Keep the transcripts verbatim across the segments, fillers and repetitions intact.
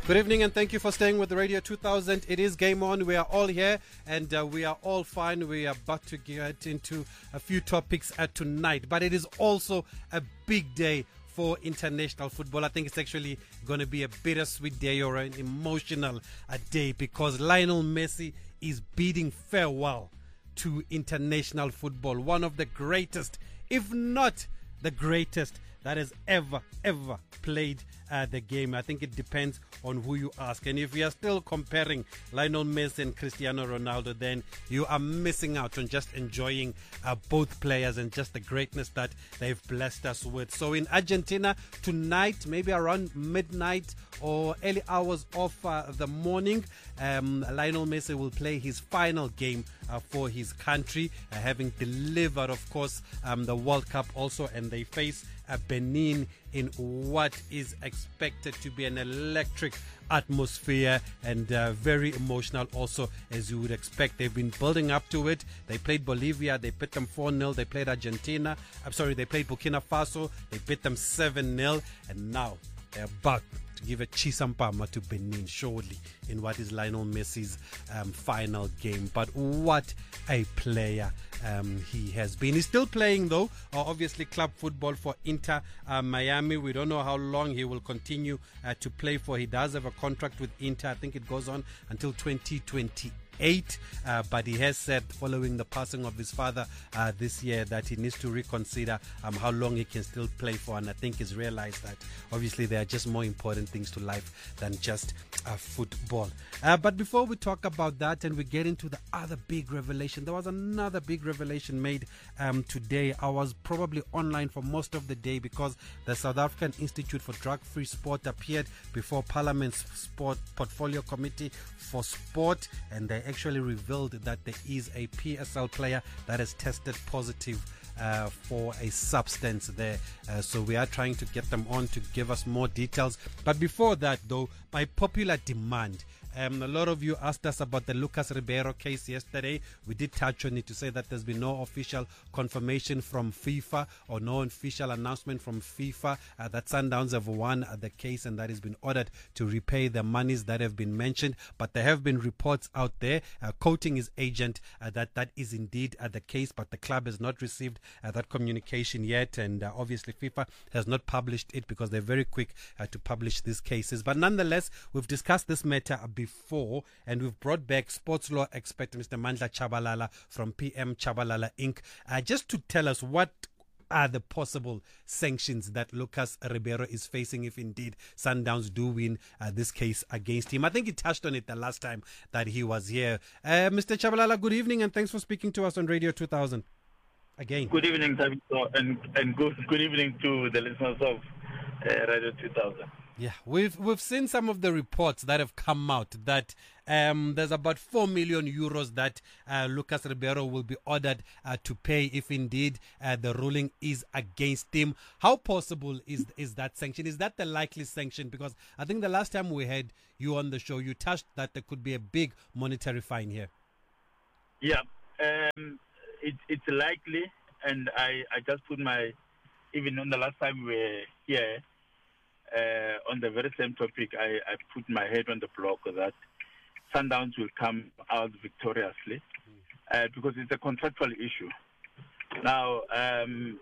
Good evening and thank you for staying with Radio two thousand. It is Game On. We are all here and uh, we are all fine. We are about to get into a few topics uh, tonight, but it is also a big day for international football. I think it's actually going to be a bittersweet day or an emotional uh, day because Lionel Messi is bidding farewell to international football. One of the greatest, if not the greatest, that has ever, ever played uh, the game. I think it depends on who you ask. And if you are still comparing Lionel Messi and Cristiano Ronaldo, then you are missing out on just enjoying uh, both players and just the greatness that they've blessed us with. So in Argentina tonight, maybe around midnight or early hours of uh, the morning, um, Lionel Messi will play his final game uh, for his country, uh, having delivered, of course, um, the World Cup also, and they face uh, Benin in what is expected to be an electric atmosphere and uh, very emotional also, as you would expect. They've been building up to it. They played Bolivia, they beat them four nil. They played Argentina, I'm sorry, they played Burkina Faso, they beat them seven nil, and now they're about to give a chisampama to Benin, surely, in what is Lionel Messi's um, final game. But what a player um, he has been. He's still playing, though, uh, obviously club football for Inter uh, Miami. We don't know how long he will continue uh, to play for. He does have a contract with Inter. I think it goes on until twenty twenty-eight. Eight, uh, but he has said following the passing of his father uh, this year that he needs to reconsider um, how long he can still play for, and I think he's realized that obviously there are just more important things to life than just uh, football. Uh, but before we talk about that and we get into the other big revelation, there was another big revelation made um, today. I was probably online for most of the day because the South African Institute for Drug-Free Sport appeared before Parliament's Sport Portfolio Committee for Sport, and they actually revealed that there is a P S L player that has tested positive uh, for a substance there. Uh, so we are trying to get them on to give us more details. But before that, though, by popular demand, Um, a lot of you asked us about the Lucas Ribeiro case yesterday. We did touch on it to say that there's been no official confirmation from FIFA or no official announcement from FIFA uh, that Sundowns have won uh, the case and that has been ordered to repay the monies that have been mentioned. But there have been reports out there uh, quoting his agent uh, that that is indeed uh, the case, but the club has not received uh, that communication yet, and uh, obviously FIFA has not published it because they're very quick uh, to publish these cases. But nonetheless, we've discussed this matter a bit before, and we've brought back sports law expert Mister Mandla Chabalala from P M Chabalala Incorporated uh, just to tell us what are the possible sanctions that Lucas Ribeiro is facing if indeed Sundowns do win uh, this case against him. I think he touched on it the last time that he was here. Uh, Mister Chabalala, good evening and thanks for speaking to us on Radio two thousand again. Good evening, Tabitha, and, and good, good evening to the listeners of uh, Radio two thousand. Yeah, we've we've seen some of the reports that have come out that um, there's about four million euros that uh, Lucas Ribeiro will be ordered uh, to pay if indeed uh, the ruling is against him. How possible is is that sanction? Is that the likely sanction? Because I think the last time we had you on the show, you touched that there could be a big monetary fine here. Yeah, um, it, it's likely, and I, I just put my, even on the last time we were here, Uh, on the very same topic, I, I put my head on the block that Sundowns will come out victoriously uh, because it's a contractual issue. Now, um,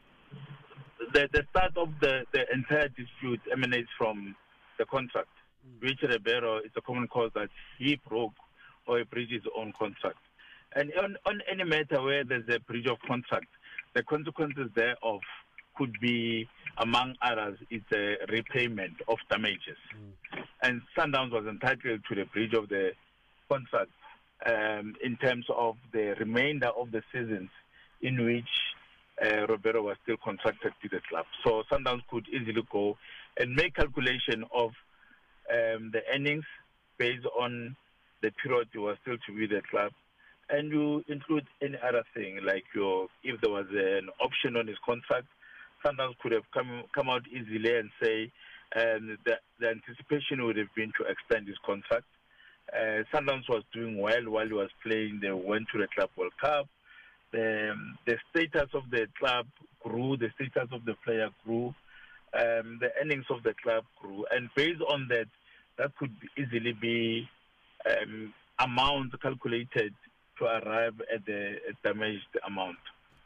the, the start of the, the entire dispute emanates from the contract, which Ribeiro, it's a common cause that he broke or he breached his own contract. And on, on any matter where there's a breach of contract, the consequences thereof could be, among others, it's a repayment of damages. Mm. And Sundowns was entitled to the breach of the contract um, in terms of the remainder of the seasons in which uh, Ribeiro was still contracted to the club. So Sundowns could easily go and make calculation of um, the earnings based on the period he was still to be the club, and you include any other thing, like your, if there was an option on his contract, Sundowns could have come come out easily and say um, that the anticipation would have been to extend his contract. Uh, Sundowns was doing well while he was playing. They went to the Club World Cup. The, the status of the club grew. The status of the player grew. Um, the earnings of the club grew. And based on that, that could easily be um, amount calculated to arrive at the damaged amount.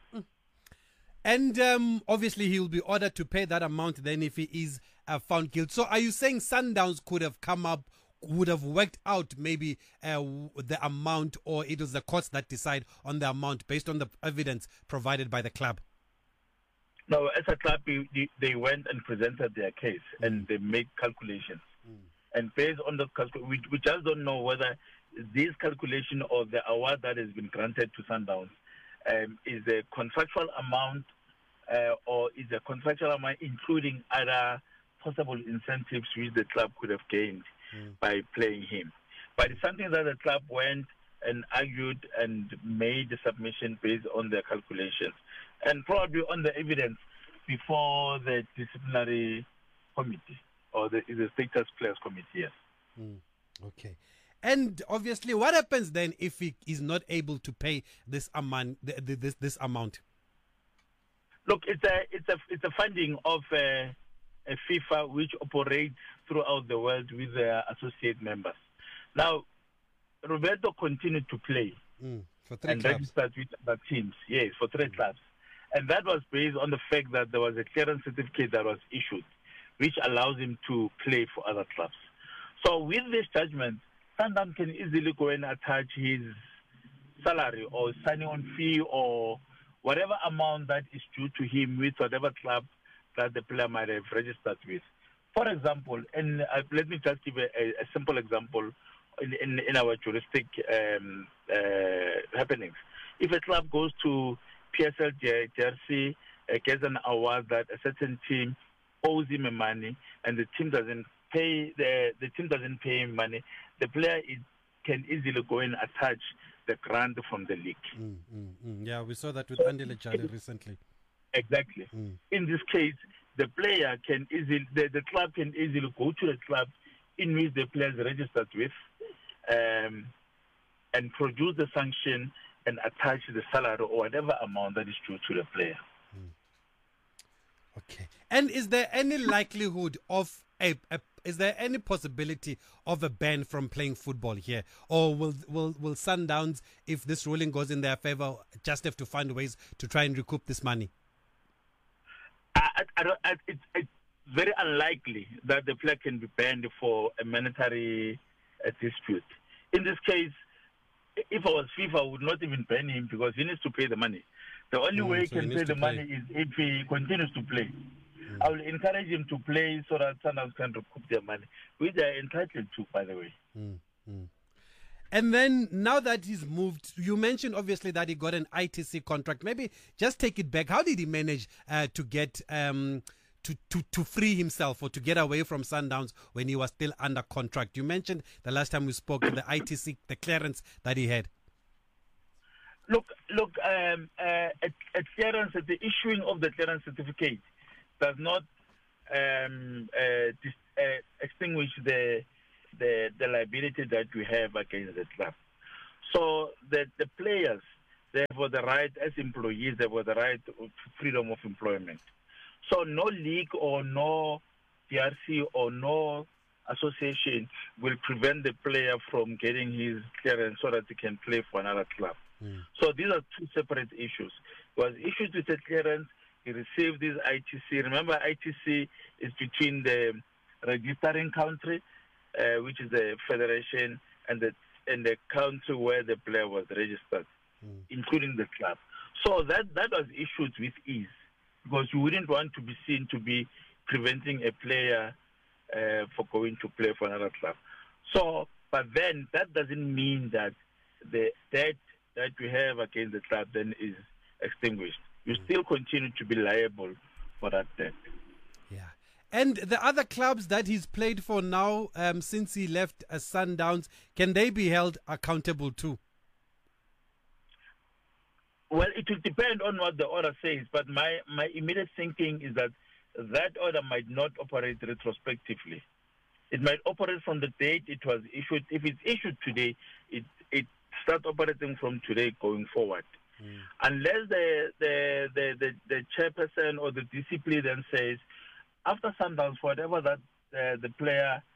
And um, obviously he will be ordered to pay that amount then if he is uh, found guilty. So are you saying Sundowns could have come up, would have worked out maybe uh, the amount, or it was the courts that decide on the amount based on the evidence provided by the club? No, as a club, they went and presented their case mm. and they made calculations. Mm. And based on the calculation, we, we just don't know whether this calculation or the award that has been granted to Sundowns um, is a contractual amount uh, or is a contractual amount including other possible incentives which the club could have gained mm. by playing him. But it's something that the club went and argued and made the submission based on their calculations and probably on the evidence before the disciplinary committee or the, the status players committee. Yes. Mm. Okay. And obviously, what happens then if he is not able to pay this amount? This this amount. Look, it's a it's a it's a funding of a, a FIFA which operates throughout the world with their associate members. Now, Roberto continued to play mm, for three and clubs. registered with the teams. Yes, for three mm. clubs, and that was based on the fact that there was a clearance certificate that was issued, which allows him to play for other clubs. So, with this judgment, Sundowns can easily go and attach his salary or signing on fee or whatever amount that is due to him with whatever club that the player might have registered with. For example, and uh, let me just give a, a simple example in, in, in our juristic um, uh, happenings. If a club goes to P S L Jersey, uh, gets an award that a certain team owes him money and the team doesn't pay the the team doesn't pay him money, the player is, can easily go and attach the grant from the league. Mm, mm, mm. Yeah, we saw that with Andile Jali recently. Exactly. Mm. In this case, the player can easily, the, the club can easily go to the club in which the player is registered with um, and produce the sanction and attach the salary or whatever amount that is due to the player. Mm. Okay. And is there any likelihood of a, a is there any possibility of a ban from playing football here, or will will will Sundowns, if this ruling goes in their favor, just have to find ways to try and recoup this money? I, I don't, I, it's, it's very unlikely that the player can be banned for a monetary uh, dispute. In this case, if I was FIFA, I would not even ban him because he needs to pay the money. The only mm, way so he can pay the play. money is if he continues to play. Mm. I will encourage him to play so that Sundowns can recoup their money, which they are entitled to, by the way. Mm. Mm. And then now that he's moved, you mentioned obviously that he got an I T C contract. Maybe just take it back. How did he manage uh, to get um, to, to, to free himself or to get away from Sundowns when he was still under contract? You mentioned the last time we spoke the I T C, the clearance that he had. Look, look. Um, uh, a, a clearance, the issuing of the clearance certificate does not um, uh, dis, uh, extinguish the, the the liability that we have against the club. So the the players, they have the right as employees, they have the right of freedom of employment. So no league or no D R C or no association will prevent the player from getting his clearance so that he can play for another club. Mm. So these are two separate issues. He was issued with a clearance. He received this I T C. Remember, I T C is between the registering country, uh, which is the federation, and the and the country where the player was registered, mm. including the club. So that, that was issued with ease because you wouldn't want to be seen to be preventing a player uh, for going to play for another club. So, but then that doesn't mean that the debt that we have against the club then is extinguished. You still continue to be liable for that debt. Yeah. And the other clubs that he's played for now, um, since he left as Sundowns, can they be held accountable too? Well, it will depend on what the order says, but my, my immediate thinking is that that order might not operate retrospectively. It might operate from the date it was issued. If it's issued today, it, it starts operating from today going forward. Mm. Unless the the, the, the the chairperson or the discipline then says, after Sundowns, whatever that uh, the player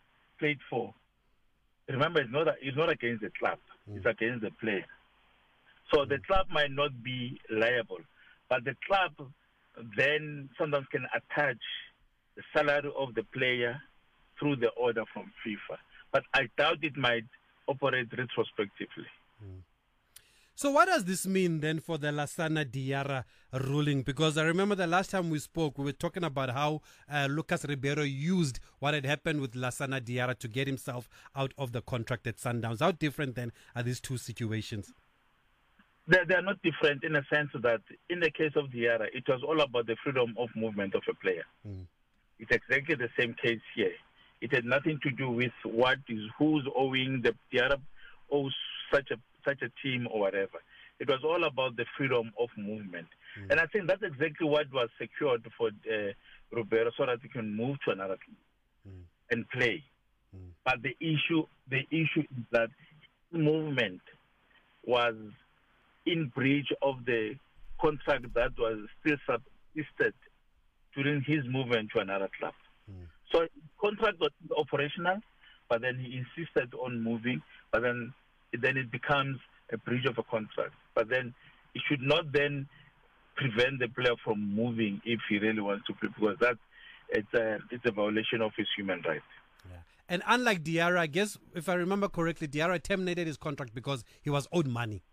played for, remember, it's not, it's not against the club. Mm. It's against the player. So mm. the club might not be liable, but the club then sometimes can attach the salary of the player through the order from FIFA. But I doubt it might operate retrospectively. Mm. So what does this mean then for the Lassana Diarra ruling? Because I remember the last time we spoke, we were talking about how uh, Lucas Ribeiro used what had happened with Lassana Diarra to get himself out of the contract at Sundowns. How different then are these two situations? They, they are not different in a sense that in the case of Diarra, it was all about the freedom of movement of a player. Mm. It's exactly the same case here. It had nothing to do with what is who's owing the Diarra owes such a such a team or whatever. It was all about the freedom of movement. Mm. And I think that's exactly what was secured for uh, Ribeiro so that he can move to another team mm. and play. Mm. But the issue, the issue is that movement was in breach of the contract that was still subsisted during his movement to another club. Mm. So contract was operational, but then he insisted on moving, but then then it becomes a breach of a contract. But then it should not then prevent the player from moving if he really wants to play, because that it's a, it's a violation of his human rights. Yeah. And unlike Diarra, I guess, if I remember correctly, Diarra terminated his contract because he was owed money.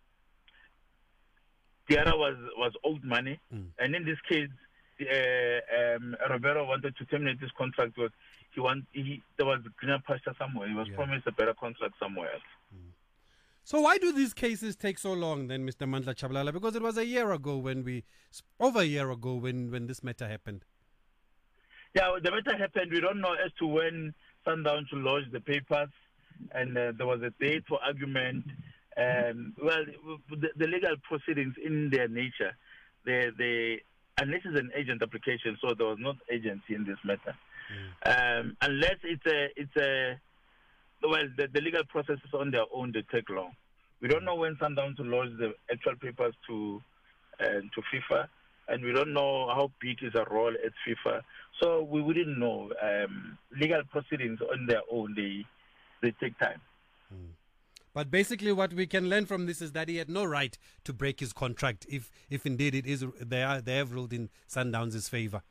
Diarra was, was owed money, mm. and in this case, uh, um, Ribeiro wanted to terminate his contract because he want, he, there was greener pasture somewhere. He was yeah. promised a better contract somewhere else. Mm. So why do these cases take so long then, Mister Mandla Chabalala? Because it was a year ago when we, over a year ago when, when this matter happened. Yeah, the matter happened. We don't know as to when Sundowns lodged the papers, and uh, there was a date for argument. Um, well, the, the legal proceedings in their nature, they, they, unless it's an agent application, so there was not agency in this matter. Mm. Um, unless it's a, it's a, well, the, the legal processes on their own, they take long. We don't know when Sundowns to lodge the actual papers to uh, to FIFA, and we don't know how big is a role at FIFA. So we wouldn't know. Um, legal proceedings on their own, they they take time. Mm. But basically, what we can learn from this is that he had no right to break his contract, if if indeed it is they are they have ruled in Sundowns' favor.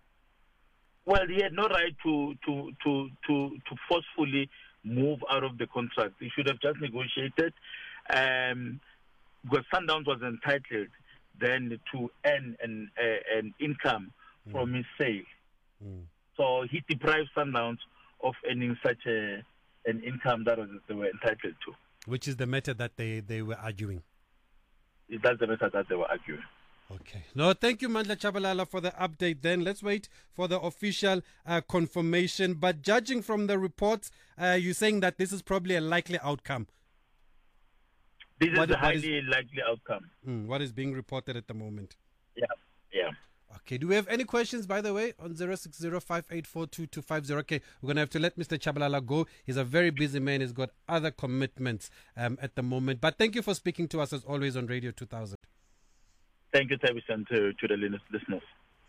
Well, he had no right to to to to, to forcefully move out of the contract. He should have just negotiated, um, because Sundowns was entitled then to earn an uh, an income mm. from his sale. Mm. So he deprived Sundowns of earning such a an income that was they were entitled to. Which is the matter that they, they were arguing. That's the matter that they were arguing. Okay. No, thank you, Mandla Chabalala, for the update then. Let's wait for the official uh, confirmation. But judging from the reports, uh, you're saying that this is probably a likely outcome. This is what, a highly is, likely outcome. Hmm, what is being reported at the moment? Yeah, yeah. Okay, do we have any questions, by the way, on zero six zero five eight four two two five zero? Okay, we're going to have to let Mister Chabalala go. He's a very busy man. He's got other commitments um, at the moment. But thank you for speaking to us, as always, on Radio two thousand. Thank you, Tavis, and to, to the listeners.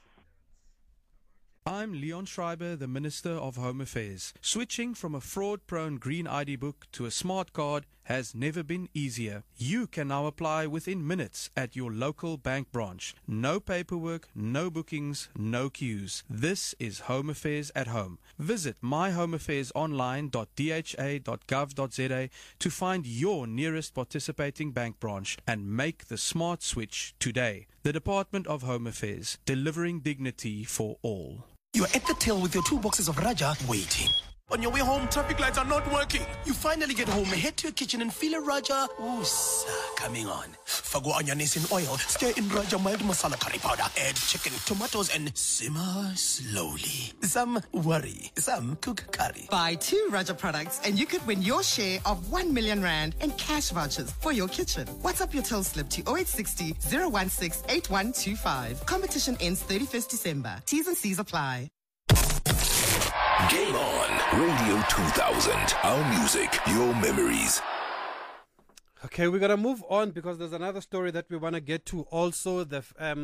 I'm Leon Schreiber, the Minister of Home Affairs. Switching from a fraud-prone green I D book to a smart card has never been easier. You can now apply within minutes at your local bank branch. No paperwork, no bookings, no queues. This is Home Affairs at home. Visit my home affairs online dot d h a dot gov dot z a to find your nearest participating bank branch and make the smart switch today. The Department of Home Affairs, delivering dignity for all. You're at the till with your two boxes of Raja waiting. On your way home, traffic lights are not working. You finally get home, head to your kitchen and feel a Raja ooh, coming on. Fago onions in oil, stir in Raja mild masala curry powder, add chicken, tomatoes and simmer slowly. Some worry, some cook curry. Buy two Raja products and you could win your share of one million rand and cash vouchers for your kitchen. WhatsApp your till slip to oh eight six oh, zero one six, eight one two five. Competition ends thirty-first December. T's and C's apply. Game On, Radio two thousand. Our music, your memories. Okay, we're going to move on because there's another story that we want to get to also. The um,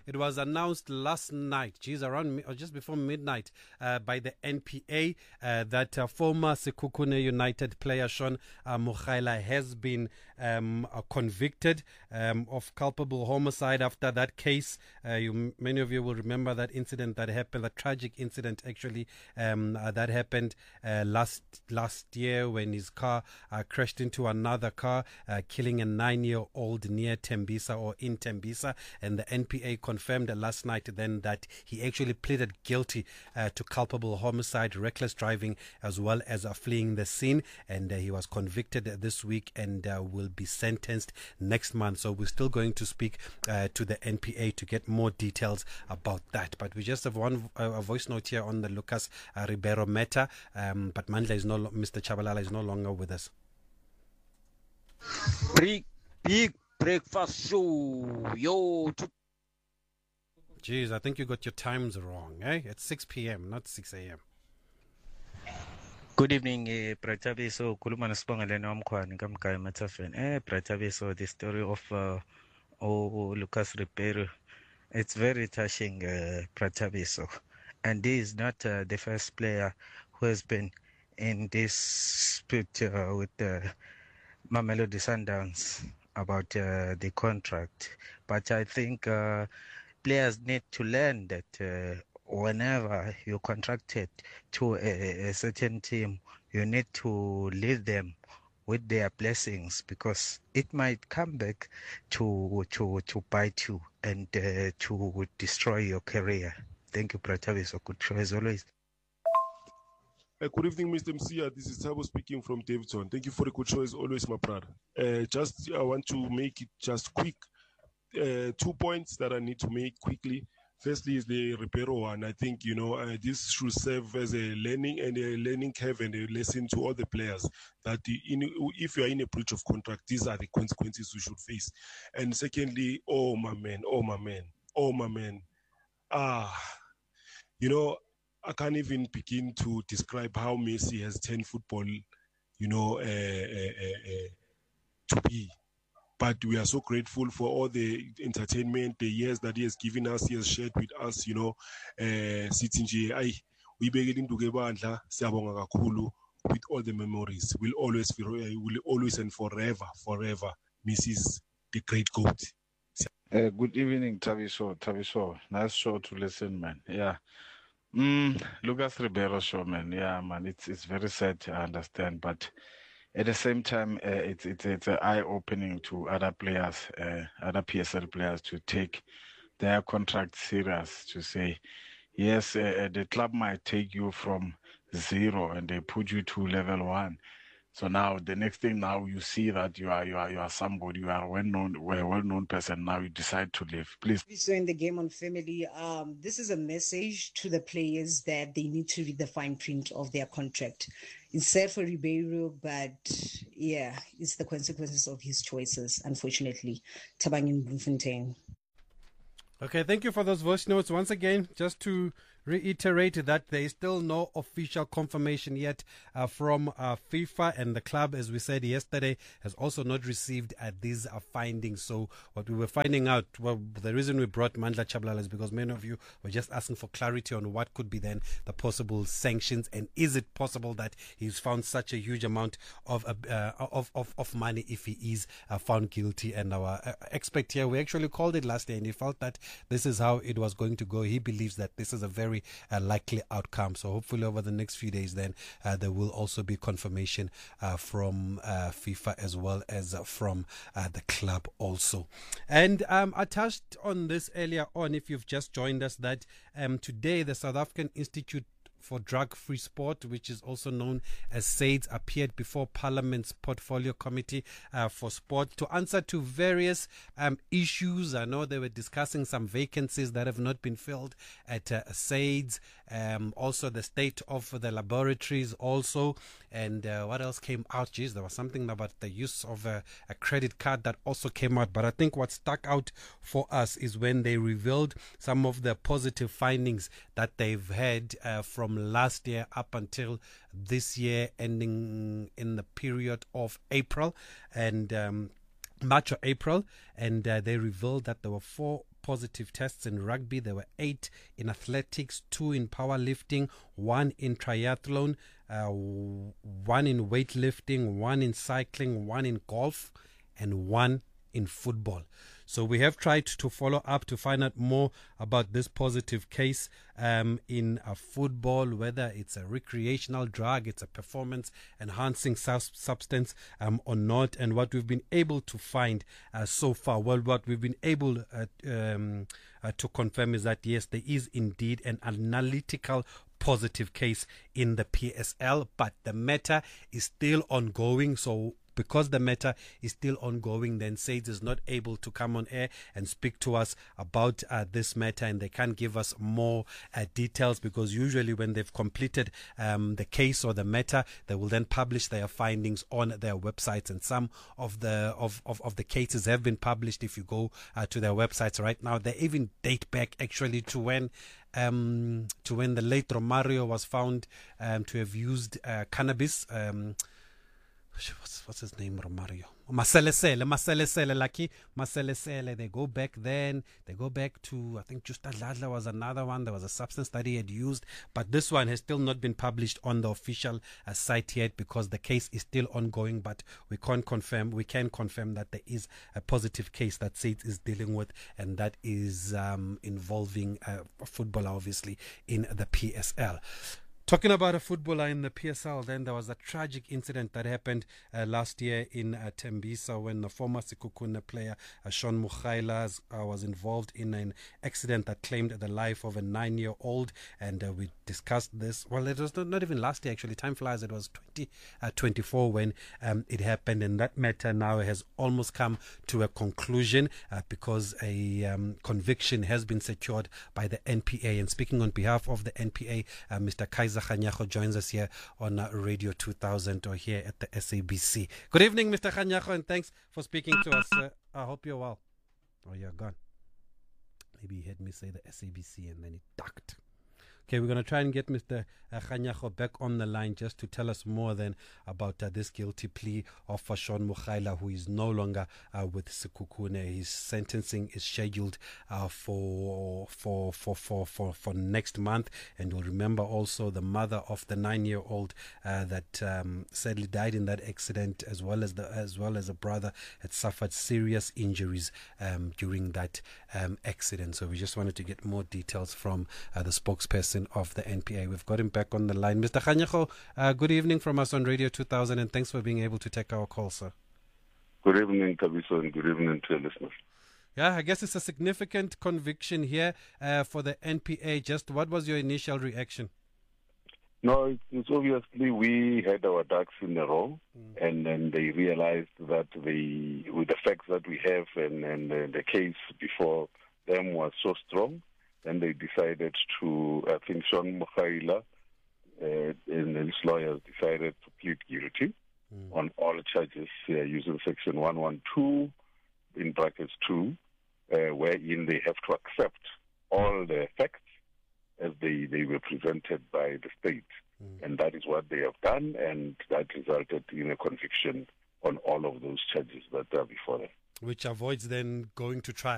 It was announced last night, geez, around or just before midnight, uh, by the N P A uh, that uh, former Sekhukhune United player Shaun uh, Mokgaila has been um, uh, convicted um, of culpable homicide. After that case, uh, you, many of you will remember that incident that happened, that tragic incident actually um, uh, that happened uh, last last year when his car uh, crashed into another car, uh, killing a nine-year-old near Tembisa or in Tembisa, and the N P A confirmed last night then that he actually pleaded guilty uh, to culpable homicide, reckless driving, as well as uh, fleeing the scene, and uh, he was convicted this week and uh, will be sentenced next month. So we're still going to speak uh, to the N P A to get more details about that. But we just have one uh, a voice note here on the Lucas uh, Ribeiro matter, um, but Mandla is no, Mister Chabalala is no longer with us. Big, big breakfast show, yo. Jeez, I think you got your times wrong, eh? It's six p.m., not six a.m. Good evening, eh, Pratabeso. Kuluma nasibongele nomkhwani kamgaya Matafeni. Eh, Pratabeso, the story of uh, oh, Lucas Ribeiro. It's very touching, uh, Pratabeso. And he is not uh, the first player who has been in this split uh, with the uh, Mamelodi Sundowns about uh, the contract. But I think uh, players need to learn that uh, whenever you're contracted to a, a certain team, you need to lead them with their blessings, because it might come back to to to bite you and uh, to destroy your career. Thank you, Pratavi. So good show as always. Uh, good evening, Mister Msia. This is Tabo speaking from Davidson. Thank you for the good show as always, my brother. Uh, just I want to make it just quick. Uh, two points that I need to make quickly. Firstly is the Ribeiro one. I think, you know, uh, this should serve as a learning and a learning curve and a lesson to all the players that the, in, if you are in a breach of contract, these are the consequences you should face. And secondly, oh my man, oh my man, oh my man. Ah, you know, I can't even begin to describe how Messi has turned football, you know, uh, uh, uh, uh, to be. But we are so grateful for all the entertainment, the years that he has given us, he has shared with us, you know. Sitinje, we begin to give with all the memories. We'll always, will always and forever, forever, Missus the great goat. Uh, good evening, Taviso. Taviso, nice show to listen, man. Yeah. Mm, Lucas Ribeiro show, man. Yeah, man. It's it's very sad, I understand, but at the same time, uh, it's it's it's an eye-opening to other players, uh, other P S L players, to take their contract serious. To say, yes, uh, the club might take you from zero and they put you to level one. So now the next thing, now you see that you are you are you are somebody, you are a well-known, a well-known person. Now you decide to leave. Please. So in the Game On Family, um, this is a message to the players that they need to read the fine print of their contract. It's sad for Ribeiro, but yeah, it's the consequences of his choices, unfortunately. Tabangin Bloemfontein. Okay, thank you for those voice notes. Once again, just to reiterate that there is still no official confirmation yet uh, from uh, FIFA, and the club, as we said yesterday, has also not received uh, these uh, findings. So what we were finding out, well, the reason we brought Mandla Chabalala is because many of you were just asking for clarity on what could be then the possible sanctions, and is it possible that he's found such a huge amount of uh, of, of, of money if he is uh, found guilty. And our uh, expert here, we actually called it last year, and he felt that this is how it was going to go. He believes that this is a very uh, likely outcome. So hopefully over the next few days then uh, there will also be confirmation uh, from uh, FIFA as well as uh, from uh, the club also. And um, I touched on this earlier on, if you've just joined us, that um, today the South African Institute for Drug-Free Sport, which is also known as SAIDS, appeared before Parliament's Portfolio Committee uh, for Sport to answer to various um, issues. I know they were discussing some vacancies that have not been filled at uh, SAIDS, um, also the state of the laboratories also, and uh, what else came out? Geez, there was something about the use of a, a credit card that also came out. But I think what stuck out for us is when they revealed some of the positive findings that they've had uh, from last year up until this year, ending in the period of April and um, March or April, and uh, they revealed that there were four positive tests in rugby. There were eight in athletics, two in powerlifting, one in triathlon, uh, one in weightlifting, one in cycling, one in golf, and one in football. So we have tried to follow up to find out more about this positive case um, in uh, football, whether it's a recreational drug, it's a performance enhancing sus- substance um, or not, and what we've been able to find uh, so far. Well, what we've been able uh, um, uh, to confirm is that yes, there is indeed an analytical positive case in the P S L, but the matter is still ongoing. So because the matter is still ongoing, then SAIDS is not able to come on air and speak to us about uh, this matter, and they can't give us more uh, details, because usually when they've completed um, the case or the matter, they will then publish their findings on their websites, and some of the of, of, of the cases have been published. If you go uh, to their websites right now, they even date back actually to when um, to when the late Romario was found um, to have used uh, cannabis. Um, What's, what's his name, Romario? Maselesele, Maselesele, Lucky, Maselesele. They go back then, they go back to, I think Justa Ladla was another one. There was a substance that he had used, but this one has still not been published on the official uh, site yet, because the case is still ongoing, but we can't confirm, we can confirm that there is a positive case that SAIDS is dealing with, and that is um, involving uh, a footballer, obviously, in the P S L. Talking about a footballer in the P S L, then there was a tragic incident that happened uh, last year in uh, Tembisa, when the former Sekhukhune player uh, Shaun Mogaila uh, was involved in an accident that claimed the life of a nine-year-old, and uh, we discussed this. Well, it was not, not even last year, actually. Time flies. It was twenty twenty-four when um, it happened, and that matter now has almost come to a conclusion uh, because a um, conviction has been secured by the N P A. And speaking on behalf of the N P A, uh, Mister Kaiser Kganyago joins us here on uh, Radio two thousand, or here at the S A B C. Good evening, Mister Kganyago, and thanks for speaking to us. Uh, I hope you're well. Oh, you're gone. Maybe you heard me say the S A B C and then it ducked. Okay, we're going to try and get Mister Kganyago back on the line just to tell us more then about uh, this guilty plea of uh, Shaun Mogaila, who is no longer uh, with Sekhukhune. His sentencing is scheduled uh, for, for for for for for next month, and you'll remember also the mother of the nine-year-old uh, that um, sadly died in that accident, as well as the as well as a brother, had suffered serious injuries um, during that um, accident. So we just wanted to get more details from uh, the spokesperson of the N P A. We've got him back on the line. Mister Kganyago, uh, good evening from us on Radio two thousand, and thanks for being able to take our call, sir. Good evening, Tabiso, and good evening to your listeners. Yeah, I guess it's a significant conviction here uh, for the N P A. Just what was your initial reaction? No, it's, it's obviously we had our ducks in a row, mm. and then they realized that they, with the facts that we have and, and uh, the case before them was so strong, then they decided to, I think Shaun Mogaila uh, and his lawyers decided to plead guilty mm. on all charges uh, using Section one twelve in brackets two, uh, wherein they have to accept all the facts as they, they were presented by the state. Mm. And that is what they have done, and that resulted in a conviction on all of those charges that are before them. Which avoids then going to trial.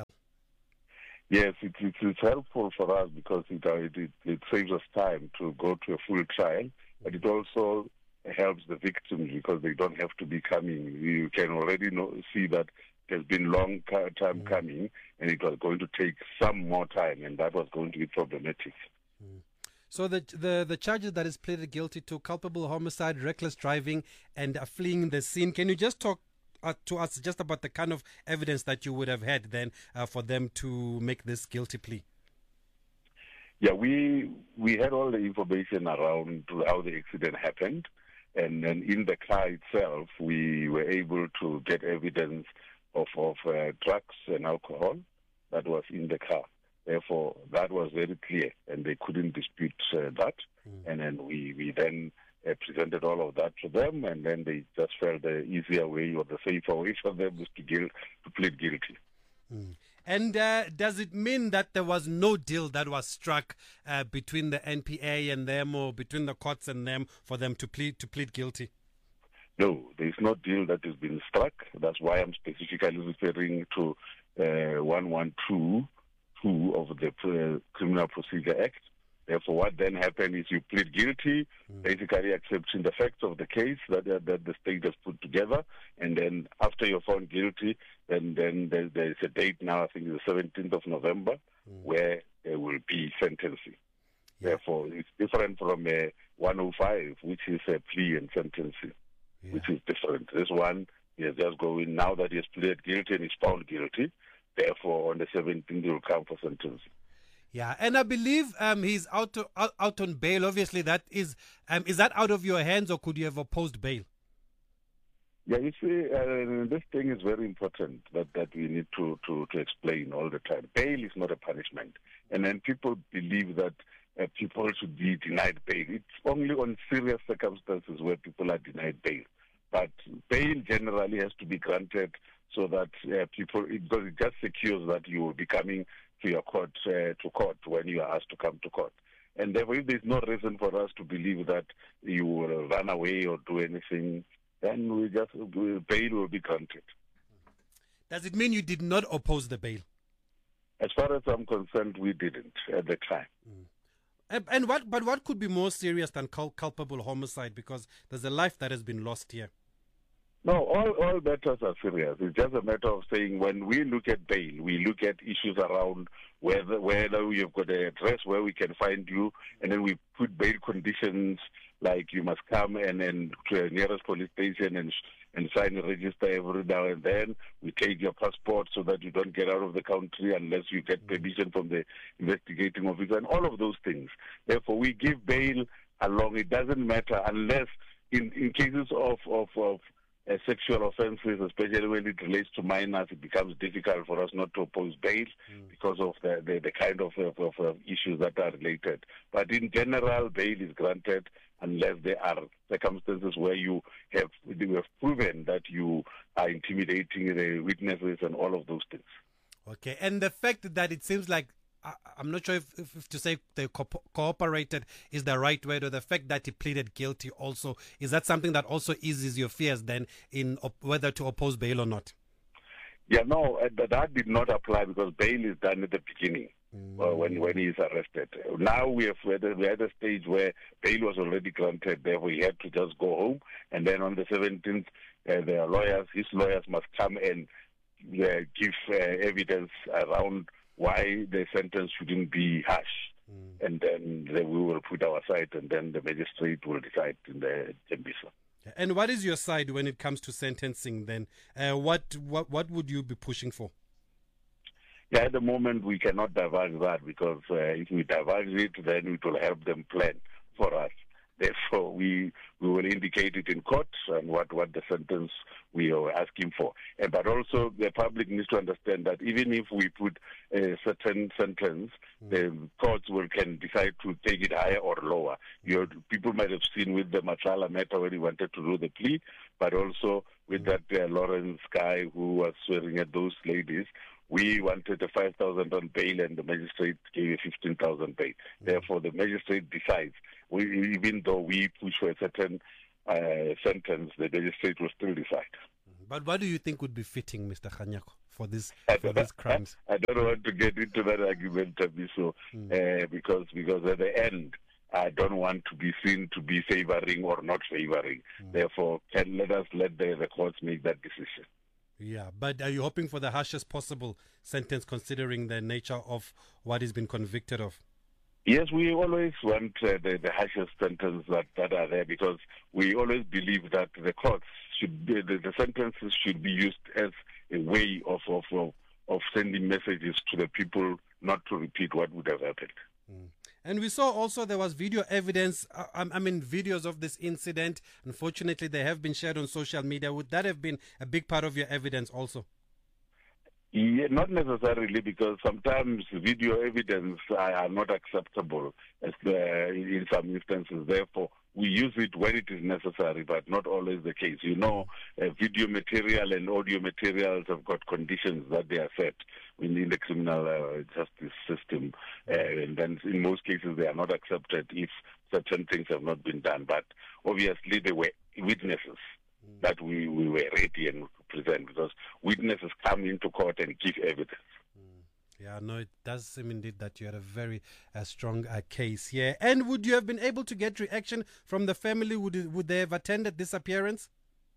Yes, it, it, it's helpful for us because it, it, it saves us time to go to a full trial, but it also helps the victims because they don't have to be coming. You can already know, see that it has been long time mm. coming, and it was going to take some more time, and that was going to be problematic. Mm. So the, the the charges that is pleaded guilty to: culpable homicide, reckless driving, and uh, fleeing the scene. Can you just talk Uh, to us just about the kind of evidence that you would have had then uh, for them to make this guilty plea? Yeah, we we had all the information around how the accident happened, and then in the car itself, we were able to get evidence of, of uh, drugs and alcohol that was in the car. Therefore, that was very clear, and they couldn't dispute uh, that. Mm. And then we, we then Uh, presented all of that to them, and then they just felt the easier way or the safer way for them was to, guilt, to plead guilty. Mm. And uh, does it mean that there was no deal that was struck uh, between the N P A and them, or between the courts and them, for them to plead to plead guilty? No, there is no deal that has been struck. That's why I'm specifically referring to uh, one twelve two of the uh, Criminal Procedure Act. Therefore, what then happened is you plead guilty, mm. basically accepting the facts of the case that, that that the state has put together, and then after you're found guilty, then then there, there's a date now, I think it's the seventeenth of November, mm. where there will be sentencing. Yeah. Therefore, it's different from a one oh five, which is a plea and sentencing, yeah. which is different. This one is just going, now that he has pleaded guilty and is found guilty, therefore on the seventeenth he will come for sentencing. Yeah, and I believe um, he's out, to, out out on bail. Obviously, that is um, is that out of your hands, or could you have opposed bail? Yeah, you see, uh, this thing is very important that, that we need to, to, to explain all the time. Bail is not a punishment, and then people believe that uh, people should be denied bail. It's only on serious circumstances where people are denied bail. But bail generally has to be granted so that uh, people, because it just secures that you will be coming to your court, uh, to court when you are asked to come to court. And therefore, if there's no reason for us to believe that you will run away or do anything, then we just, bail will be granted. Does it mean you did not oppose the bail? As far as I'm concerned, we didn't at the time. Mm. And, and what, but what could be more serious than cul- culpable homicide? Because there's a life that has been lost here. No, all, all matters are serious. It's just a matter of saying when we look at bail, we look at issues around whether whether you've got an address where we can find you, and then we put bail conditions like you must come and then to the nearest police station and and sign a register every now and then. We take your passport so that you don't get out of the country unless you get permission from the investigating officer, and all of those things. Therefore, we give bail along. It doesn't matter unless in, in cases of, of, of Uh, sexual offences, especially when it relates to minors, it becomes difficult for us not to oppose bail mm. because of the, the, the kind of, of, of uh, issues that are related. But in general, bail is granted unless there are circumstances where you have, you have proven that you are intimidating the witnesses and all of those things. Okay, and the fact that it seems like I'm not sure if, if, if to say they co- cooperated is the right word, or the fact that he pleaded guilty also, is that something that also eases your fears then in op- whether to oppose bail or not? Yeah, no, uh, that did not apply because bail is done at the beginning mm. uh, when when he is arrested. Now we have we're at a stage where bail was already granted, therefore he had to just go home, and then on the seventeenth, uh, the lawyers, his lawyers must come and uh, give uh, evidence around why the sentence shouldn't be harsh. Mm. And then, then we will put our side, and then the magistrate will decide in the Tembisa. And what is your side when it comes to sentencing then? Uh, what, what what would you be pushing for? Yeah, at the moment we cannot divulge that because uh, if we divulge it, then it will help them plan for us. Therefore, we we will indicate it in court and what, what the sentence we are asking for. And, but also, the public needs to understand that even if we put a certain sentence, mm. the courts will can decide to take it higher or lower. You people might have seen with the Matlala matter when he wanted to do the plea, but also with mm. that uh, Lawrence guy who was swearing at those ladies. We wanted a five thousand on bail, and the magistrate gave a fifteen thousand bail. Mm. Therefore, the magistrate decides. We, even though we push for a certain uh, sentence, the magistrate will still decide. But what do you think would be fitting, Mister Kganyako, for this for these crimes? I don't want to get into that argument, Tabiso, mm. uh, because because at the end, I don't want to be seen to be favoring or not favoring. Mm. Therefore, can let us let the, the courts make that decision. Yeah, but are you hoping for the harshest possible sentence considering the nature of what he's been convicted of? Yes, we always want uh, the, the harshest sentence that, that are there because we always believe that the courts should be, the, the sentences should be used as a way of, of, of, of sending messages to the people not to repeat what would have happened. Mm. And we saw also there was video evidence, uh, I mean videos of this incident. Unfortunately, they have been shared on social media. Would that have been a big part of your evidence also? Yeah, not necessarily, because sometimes video evidence are, are not acceptable as the, in some instances. Therefore, we use it when it is necessary, but not always the case. You know, uh, video material and audio materials have got conditions that they are set in, in the criminal uh, justice system. Uh, and then in most cases, they are not accepted if certain things have not been done. But obviously, there were witnesses mm. that we, we were ready and present, because witnesses come into court and give evidence. Mm. Yeah, no, it does seem indeed that you had a very uh, strong uh, case here. And would you have been able to get reaction from the family? Would it, would they have attended this appearance?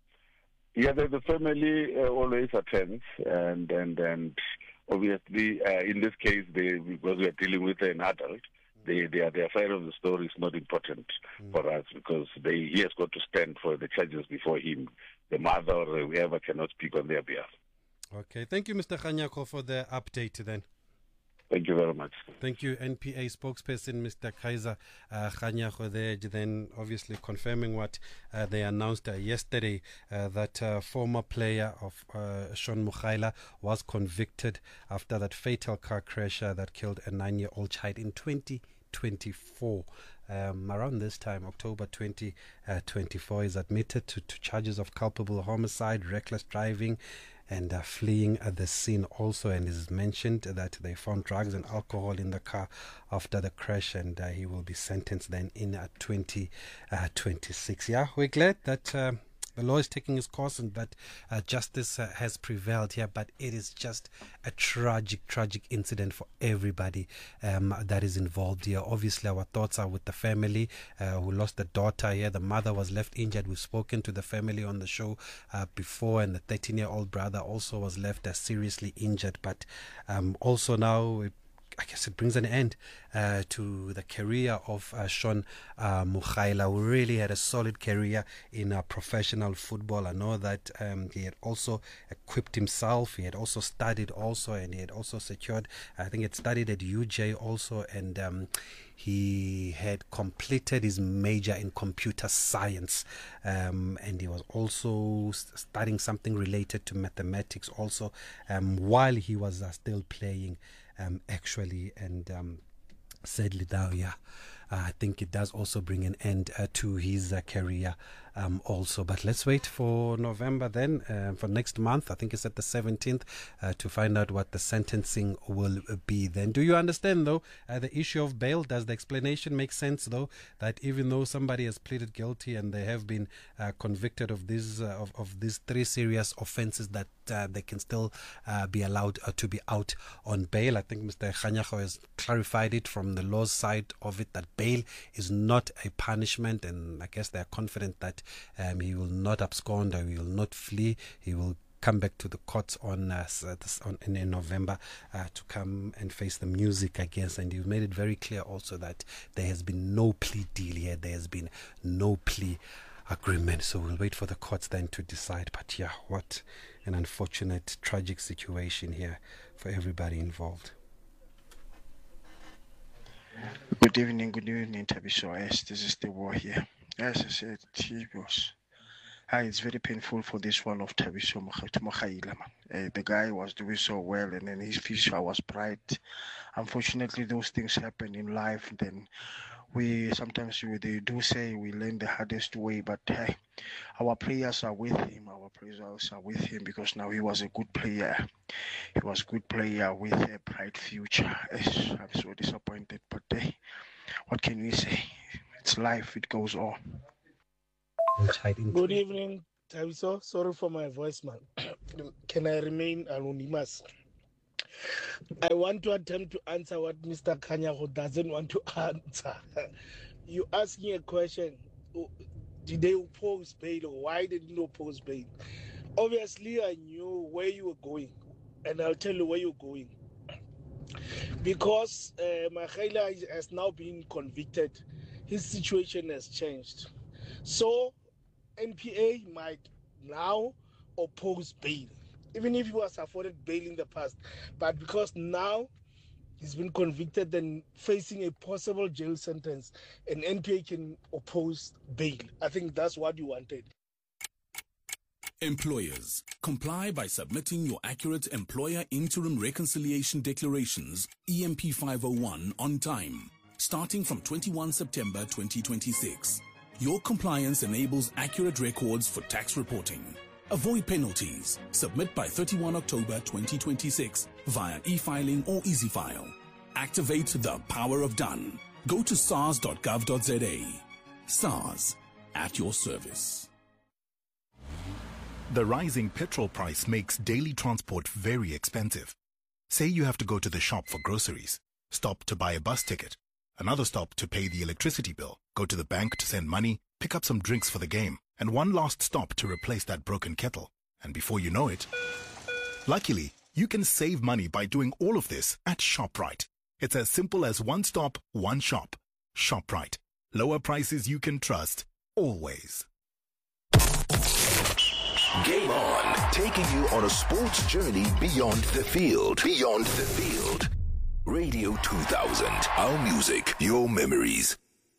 Yeah, the, the family uh, always attends, and and and obviously uh, in this case, they, because we are dealing with an adult, they, they are, their side of the story is not important mm. for us, because they, he has got to stand for the charges before him. The mother or whoever cannot speak on their behalf. Okay, thank you, Mister Kganyako, for the update then. Thank you very much. Thank you, N P A spokesperson Mister Kaiser uh, Kganyako there, then obviously confirming what uh, they announced uh, yesterday, uh, that uh, former player of uh, Shaun Mogaila was convicted after that fatal car crash uh, that killed a nine-year-old child in twenty twenty-four. Um, around this time, October twenty twenty-four, is admitted to, to charges of culpable homicide, reckless driving, and uh, fleeing at the scene also. And it is mentioned that they found drugs and alcohol in the car after the crash, and uh, he will be sentenced then in uh, twenty twenty-six. Yeah, we're glad that uh, the law is taking its course and that uh, justice uh, has prevailed here, but it is just a tragic, tragic incident for everybody um, that is involved here. Obviously, our thoughts are with the family uh, who lost the daughter here. The mother was left injured. We've spoken to the family on the show uh, before, and the thirteen-year-old brother also was left uh, seriously injured. But um, also now, it, I guess it brings an end uh, to the career of uh, Shaun uh, Mogaila, who really had a solid career in uh, professional football. I know that um, he had also equipped himself. He had also studied also, and he had also secured, I think he had studied at U J also, and um, he had completed his major in computer science, um, and he was also studying something related to mathematics also um, while he was uh, still playing um, actually, and um, sadly now, yeah, uh, I think it does also bring an end uh, to his uh, career um, also. But let's wait for November then, uh, for next month. I think it's at the seventeenth uh, to find out what the sentencing will be then. Do you understand, though, uh, the issue of bail? Does the explanation make sense, though, that even though somebody has pleaded guilty and they have been uh, convicted of these uh, of, of these three serious offenses, that uh, they can still uh, be allowed uh, to be out on bail? I think Mister Kganyako has clarified it from the law side of it, that bail is not a punishment, and I guess they are confident that um, he will not abscond, or he will not flee. He will come back to the courts on, uh, this, on in, in November uh, to come and face the music, I guess. And you've made it very clear also that there has been no plea deal here. There has been no plea agreement. So we'll wait for the courts then to decide. But yeah, what an unfortunate, tragic situation here for everybody involved. Good evening, good evening, Tabiso. Yes, this is the war here. As I said, was, hi, it's very painful for this one of Tabiso Mogaila. Uh, the guy was doing so well, and then his future was bright. Unfortunately, those things happen in life. Then we sometimes we, they do say we learn the hardest way, but hey, our prayers are with him. Our prayers are with him, because now he was a good player. He was a good player with a bright future. Yes, I'm so disappointed, but hey, what can we say? It's life, it goes on. Good evening, Tabiso. Sorry for my voice, man. Can I remain anonymous? I want to attempt to answer what Mister Kganyako doesn't want to answer. You asking a question, did they oppose bail, or why did they oppose bail? Obviously, I knew where you were going, and I'll tell you where you're going. Because uh, Mogaila has now been convicted, his situation has changed. So N P A might now oppose bail, even if he was afforded bail in the past. But because now he's been convicted and facing a possible jail sentence, and N P A can oppose bail. I think that's what you wanted. Employers, comply by submitting your accurate Employer Interim Reconciliation Declarations, E M P five oh one, on time, starting from twenty-first September twenty twenty-six. Your compliance enables accurate records for tax reporting. Avoid penalties. Submit by thirty-first October twenty twenty-six via e-filing or EasyFile. Activate the power of done. Go to sars dot gov dot z a. SARS, at your service. The rising petrol price makes daily transport very expensive. Say you have to go to the shop for groceries, stop to buy a bus ticket, another stop to pay the electricity bill, go to the bank to send money, pick up some drinks for the game, and one last stop to replace that broken kettle. And before you know it, luckily, you can save money by doing all of this at ShopRite. It's as simple as one stop, one shop. ShopRite. Lower prices you can trust, always. Game On, taking you on a sports journey beyond the field. Beyond the field. Radio two thousand, our music, your memories.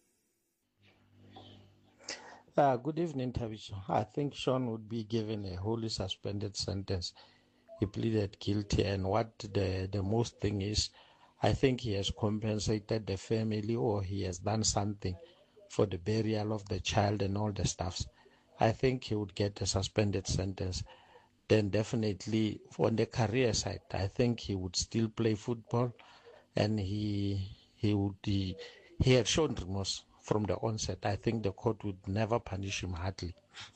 Uh, good evening, Tavisho. I think Sean would be given a wholly suspended sentence. He pleaded guilty, and what the, the most thing is, I think he has compensated the family, or he has done something for the burial of the child and all the stuffs. I think he would get a suspended sentence. Then definitely on the career side, I think he would still play football, and he he would he, he had shown remorse from the onset. I think the court would never punish him hardly.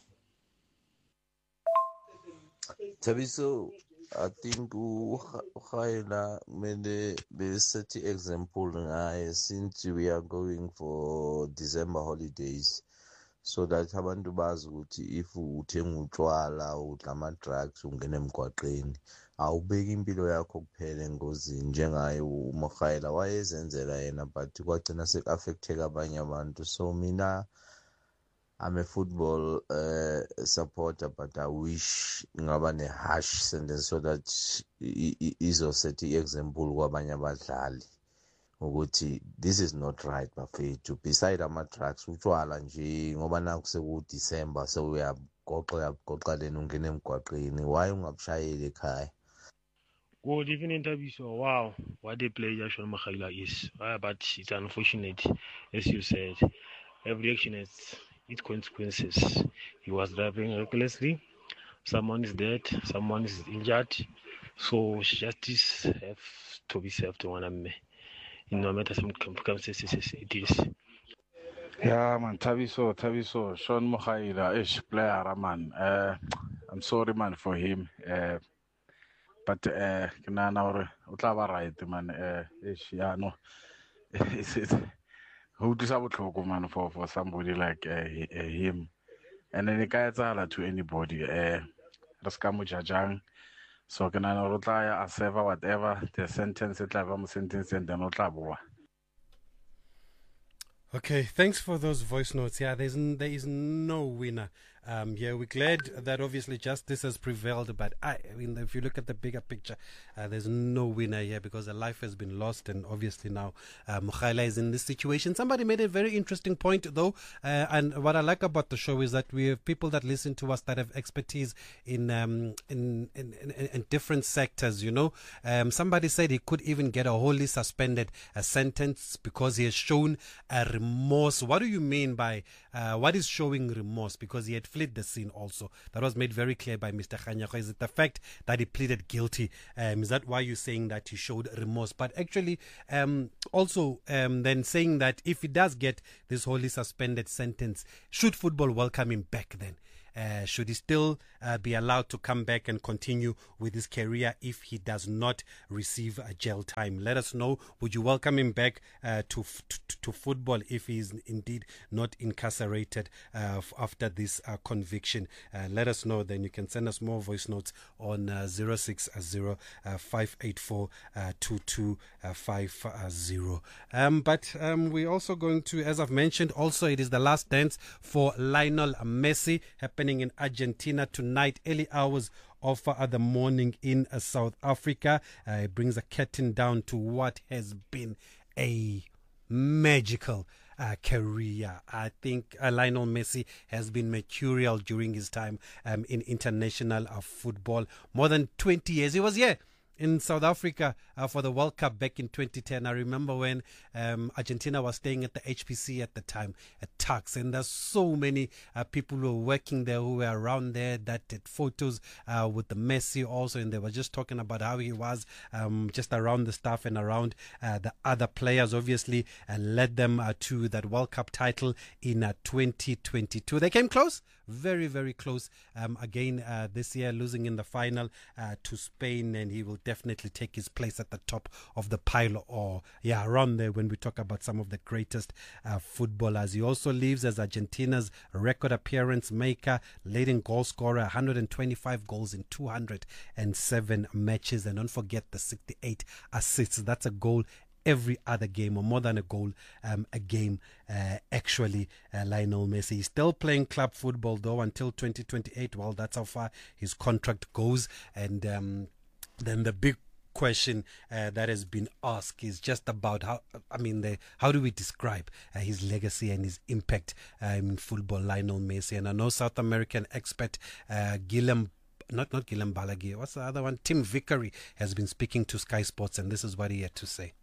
Tabiso, I think Ukhaila made the set example since we are going for December holidays. So that abantu bazi ukuthi if uthenga utshwala udlama drugs ungene emgwaqeni awubeki impilo yakho kuphela engozini njengaye uMkhayela wayezenzela yena but kwagcina sekaffecteka abanye abantu. So mina I'm a football uh, supporter, but I wish ngaba ne harsh sentence so that izoset example kwabanye abadlali ukuthi this is not right bafethu. Beside ama-drugs utshwala nje ngoba naku seku-December sewuyagoqa goqa lena ungena emgwaqeni, why ungabushayeli ekhaya? Good evening, Tabiso. Wow, what a player Sean Makhaila is. Uh, but it's unfortunate, as you said. Every action has its consequences. He was driving recklessly. Someone is dead. Someone is injured. So justice have to be served on him. No matter some circumstances it is. Yeah, man, Tabiso, Tabiso, Sean Makhaila, ish player, man. Uh, I'm sorry, man, for him. Uh, but uh, kinana utlaba right, man. Uh, ish, yeah, no, it's it. Who disabotlhoko, man, for for somebody like uh, him, and then it gets to anybody. Uh, Raskamu Jajang. So can I not a server whatever the sentence it like sentence and then not. Okay, thanks for those voice notes. Yeah, there's n- there is no winner. Um, yeah, we're glad that obviously justice has prevailed, but I, I mean, if you look at the bigger picture, uh, there's no winner here because a life has been lost, and obviously now uh, Makhaila is in this situation. Somebody made a very interesting point, though, uh, and what I like about the show is that we have people that listen to us that have expertise in um, in, in, in, in different sectors. You know, um, somebody said he could even get a wholly suspended a sentence because he has shown a remorse. What do you mean by uh, what is showing remorse? Because he had fled the scene also. That was made very clear by Mister Khanyago. Is it the fact that he pleaded guilty? Um, is that why you're saying that he showed remorse? But actually, um, also um, then saying that if he does get this wholly suspended sentence, should football welcome him back then? Uh, should he still uh, be allowed to come back and continue with his career if he does not receive a jail time? Let us know. Would you welcome him back uh, to, f- to to football if he is indeed not incarcerated uh, f- after this uh, conviction? Uh, let us know. Then you can send us more voice notes on uh, zero six zero five eight four two two five zero. Um, but um, we're also going to, as I've mentioned, also it is the last dance for Lionel Messi happening in Argentina tonight, early hours of uh, the morning in uh, South Africa. Uh, it brings a curtain down to what has been a magical uh, career. I think uh, Lionel Messi has been mercurial during his time um, in international uh, football. More than twenty years. He was here in South Africa uh, for the World Cup back in twenty ten. I remember when um, Argentina was staying at the H P C at the time, at Tux, and there's so many uh, people who were working there who were around there that did photos uh, with the Messi also, and they were just talking about how he was um, just around the staff and around uh, the other players, obviously, and led them uh, to that World Cup title in uh, twenty twenty-two. They came close, very, very close um, again uh, this year, losing in the final uh, to Spain, and he will definitely take his place at the top of the pile, or yeah, around there when we talk about some of the greatest uh, footballers. He also leaves as Argentina's record appearance maker, leading goal scorer, one hundred twenty-five goals in two hundred seven matches, and don't forget the sixty-eight assists. That's a goal every other game, or more than a goal um, a game, uh, actually, uh, Lionel Messi. He's still playing club football, though, until twenty twenty-eight. Well, that's how far his contract goes. And um, then the big question uh, that has been asked is just about how, I mean, the, how do we describe uh, his legacy and his impact uh, in football, Lionel Messi? And I know South American expert uh, Guillem Not not Guillem Balaguer. What's the other one? Tim Vickery has been speaking to Sky Sports, and this is what he had to say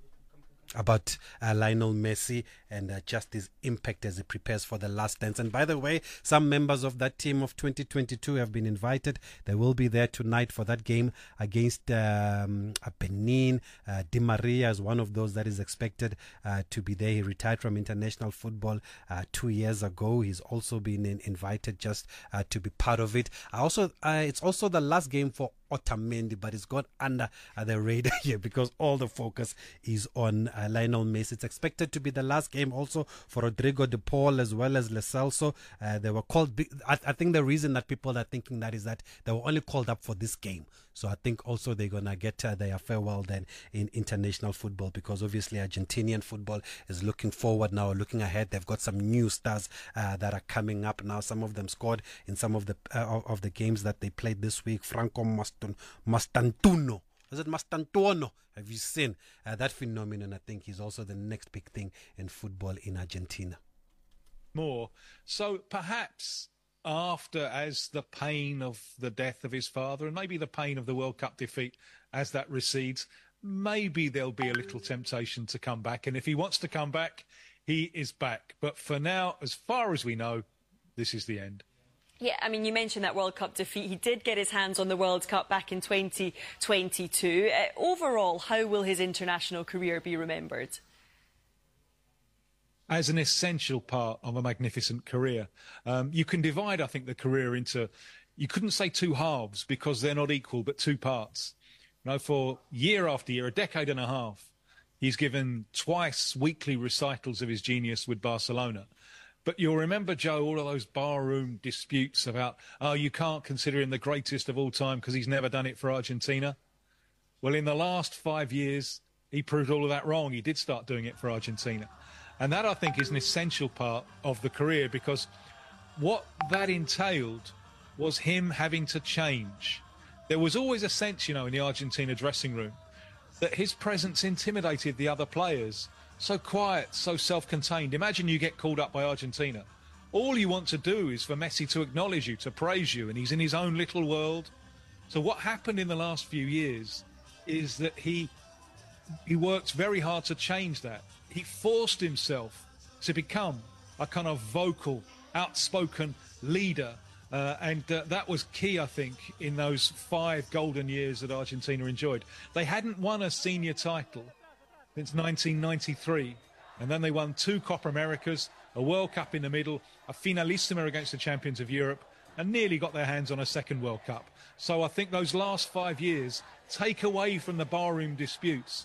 about uh, Lionel Messi and uh, just his impact as he prepares for the last dance. And by the way, some members of that team of twenty twenty-two have been invited. They will be there tonight for that game against um, Benin. Uh, Di Maria is one of those that is expected uh, to be there. He retired from international football uh, two years ago. He's also been in, invited just uh, to be part of it. I also, uh, it's also the last game for Otamendi, but it's got under uh, the radar here because all the focus is on uh, Lionel Messi. It's expected to be the last game also for Rodrigo de Paul as well as Lo Celso. Uh, they were called, I, I think the reason that people are thinking that is that they were only called up for this game. So I think also they're going to get uh, their farewell then in international football, because obviously Argentinian football is looking forward now, looking ahead. They've got some new stars uh, that are coming up now. Some of them scored in some of the uh, of the games that they played this week. Franco Maston, Mastantuono. Is it Mastantuono? Have you seen uh, that phenomenon? I think he's also the next big thing in football in Argentina. More. So perhaps after, as the pain of the death of his father and maybe the pain of the World Cup defeat, as that recedes, maybe there'll be a little temptation to come back. And if he wants to come back, he is back. But for now, as far as we know, this is the end. Yeah, I mean, you mentioned that World Cup defeat. He did get his hands on the World Cup back in twenty twenty-two. Uh, overall, how will his international career be remembered? As an essential part of a magnificent career. Um, you can divide, I think, the career into, you couldn't say two halves because they're not equal, but two parts. You know, for year after year, a decade and a half, he's given twice weekly recitals of his genius with Barcelona. But you'll remember, Joe, all of those barroom disputes about, oh, you can't consider him the greatest of all time because he's never done it for Argentina. Well, in the last five years, he proved all of that wrong. He did start doing it for Argentina. And that, I think, is an essential part of the career, because what that entailed was him having to change. There was always a sense, you know, in the Argentina dressing room that his presence intimidated the other players. So quiet, so self-contained. Imagine you get called up by Argentina. All you want to do is for Messi to acknowledge you, to praise you, and he's in his own little world. So what happened in the last few years is that he he worked very hard to change that. He forced himself to become a kind of vocal, outspoken leader. Uh, and uh, that was key, I think, in those five golden years that Argentina enjoyed. They hadn't won a senior title since nineteen ninety-three. And then they won two Copa Americas, a World Cup in the middle, a finalissima against the champions of Europe, and nearly got their hands on a second World Cup. So I think those last five years, take away from the barroom disputes,